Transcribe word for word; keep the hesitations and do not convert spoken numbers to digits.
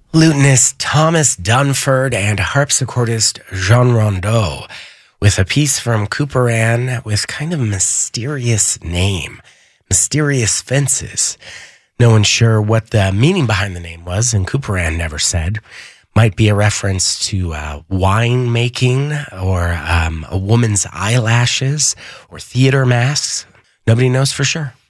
Lutenist Thomas Dunford and harpsichordist Jean Rondeau with a piece from Couperin with kind of a mysterious name, Mysterious Fences. No one's sure what the meaning behind the name was, and Couperin never said. Might be a reference to uh, wine making or um, a woman's eyelashes or theater masks. Nobody knows for sure.